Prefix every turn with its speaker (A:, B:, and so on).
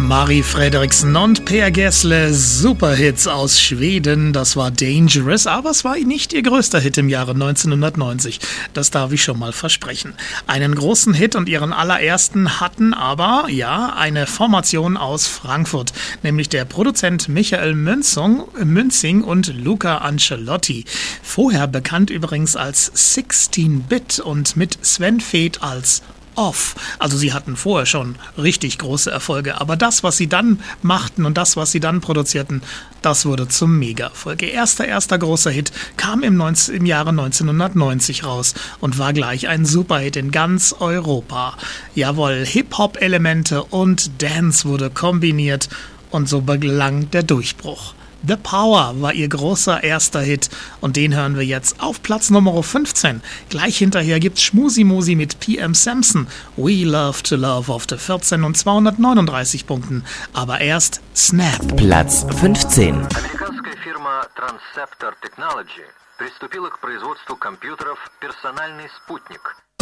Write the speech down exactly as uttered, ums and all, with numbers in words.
A: Marie Fredriksen und Per Gessle, Superhits aus Schweden. Das war Dangerous, aber es war nicht ihr größter Hit im Jahre neunzehnhundertneunzig. Das darf ich schon mal versprechen. Einen großen Hit und ihren allerersten hatten aber, ja, eine Formation aus Frankfurt, nämlich der Produzent Michael Münzung, Münzing und Luca Ancelotti. Vorher bekannt übrigens als sechzehn-Bit und mit Sven Väth als Off. Also sie hatten vorher schon richtig große Erfolge, aber das, was sie dann machten und das, was sie dann produzierten, das wurde zum Mega-Erfolg. Ihr erster, erster großer Hit kam im, neunzehn, im Jahre neunzehnhundertneunzig raus und war gleich ein Superhit in ganz Europa. Jawohl, Hip-Hop-Elemente und Dance wurde kombiniert und so gelang der Durchbruch. The Power war ihr großer erster Hit und den hören wir jetzt auf Platz Nummer fünfzehn. Gleich hinterher gibt's Schmusi Musi mit P M Samson, We Love to Love auf der vierzehn und zweihundertneununddreißig Punkten. Aber erst Snap.
B: Platz fünfzehn.
C: Американская фирма Transceptor Technology приступила к производству компьютеров «Персональный спутник».